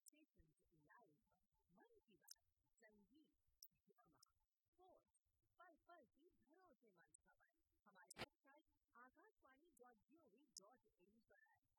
Station live, मन की बात, संगीत, ड्रामा, स्पोर्ट्स, पल पल की भरोसेमंद खबर। हमारे वेबसाइट आकाशवाणी.gov.in पर